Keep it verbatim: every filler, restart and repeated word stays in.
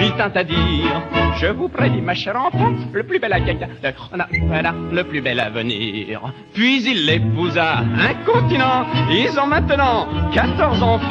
lui tint à dire: je vous prédis, ma chère enfant, le plus bel avenir, le plus bel avenir. Puis il l'épousa, incontinent. Ils ont maintenant quatorze enfants.